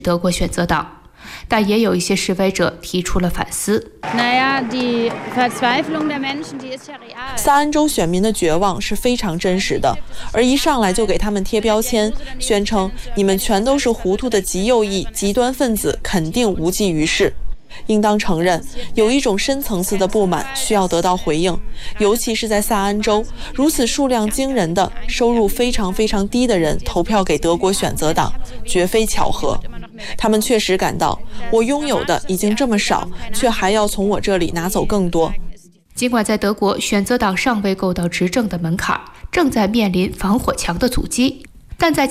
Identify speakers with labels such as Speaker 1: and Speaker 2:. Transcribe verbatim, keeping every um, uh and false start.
Speaker 1: 德国选择党。但也有一些示威者提出了反思。
Speaker 2: 萨恩州选民的绝望是非常真实的，而一上来就给他们贴标签，宣称你们全都是糊涂的极右翼极端分子，肯定无济于事。应当承认，有一种深层次的不满需要得到回应，尤其是在萨恩州，如此数量惊人的、收入非常非常低的人投票给德国选择党，绝非巧合。他们确实感到，我拥有的已经这么少，却还要从我这里拿走更多。
Speaker 1: 尽管在德国，选择党尚未够到执政的门槛，正在面临防火墙的阻击，但在